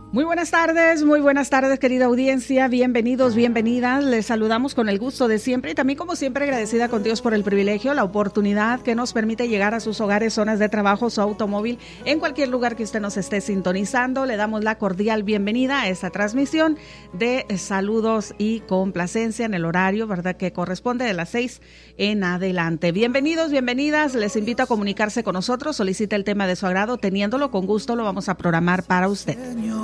Muy buenas tardes querida audiencia, bienvenidos, bienvenidas, les saludamos con el gusto de siempre y también como siempre agradecida con Dios por el privilegio, la oportunidad que nos permite llegar a sus hogares, zonas de trabajo, su automóvil, en cualquier lugar que usted nos esté sintonizando. Le damos la cordial bienvenida a esta transmisión de saludos y complacencia en el horario, ¿verdad?, que corresponde de las 6 en adelante. Bienvenidos, bienvenidas, les invito a comunicarse con nosotros, solicite el tema de su agrado, teniéndolo con gusto lo vamos a programar para usted.